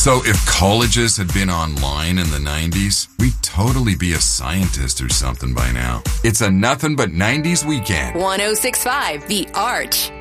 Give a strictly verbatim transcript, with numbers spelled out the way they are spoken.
So if colleges had been online in the nineties, we'd totally be a scientist or something by now. It's a Nothing But nineties Weekend. one oh six point five The Arch.